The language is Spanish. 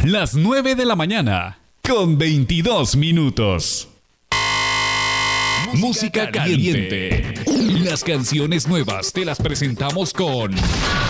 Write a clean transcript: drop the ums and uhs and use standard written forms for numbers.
Las 9 de la mañana, con 22 minutos. Música caliente. Las canciones nuevas te las presentamos con